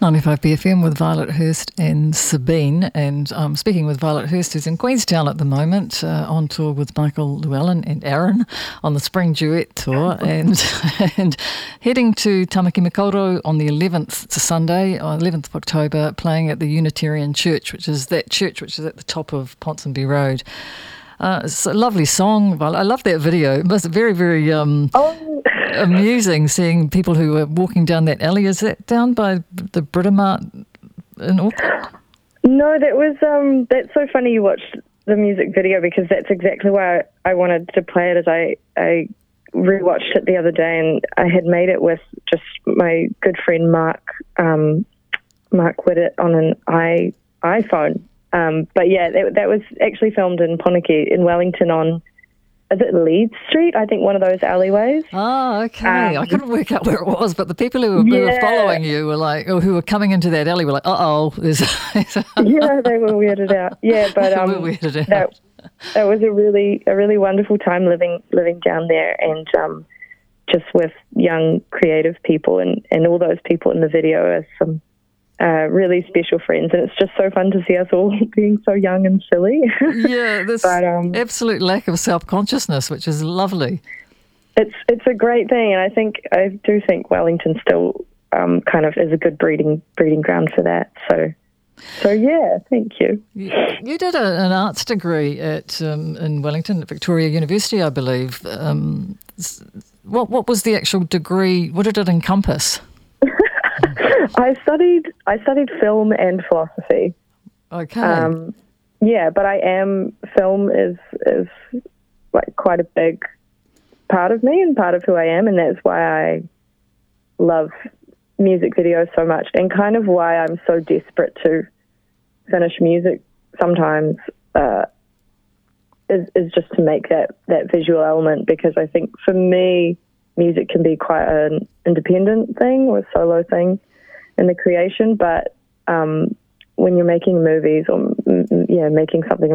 95 BFM with Violet Hurst and Sabine. And I'm speaking with Violet Hurst, who's in Queenstown at the moment, on tour with Michael Llewellyn and Aaron on the Spring Duet Tour, and heading to Tamaki Makaurau on the 11th, it's a Sunday, 11th of October, playing at the Unitarian Church, which is at the top of Ponsonby Road. It's a lovely song. I love that video. It was very, very amusing seeing people who were walking down that alley. Is that down by the Britomart in Auckland? No, that was that's so funny you watched the music video, because that's exactly why I wanted to play it. As I rewatched it the other day, and I had made it with just my good friend Mark Whittett on an iPhone. But yeah, that was actually filmed in Poneke in Wellington on, is it Leeds Street? I think one of those alleyways. Oh, okay. I couldn't work out where it was, but the people who were following you were like, or who were coming into that alley were like, uh-oh. Yeah, they were weirded out. Yeah, but they were weirded out. That was a really wonderful time living down there, and just with young creative people, and all those people in the video are some really special friends, and it's just so fun to see us all being so young and silly. Yeah, this absolute lack of self-consciousness, which is lovely. It's a great thing, and I do think Wellington still kind of is a good breeding ground for that. So yeah, thank you. You did an arts degree at in Wellington at Victoria University, I believe. What was the actual degree? What did it encompass? I studied film and philosophy. Okay. Yeah, but film is like quite a big part of me and part of who I am, and that's why I love music videos so much, and kind of why I'm so desperate to finish music sometimes is just to make that visual element, because I think for me music can be quite an independent thing or a solo thing in the creation, but when you're making movies or making something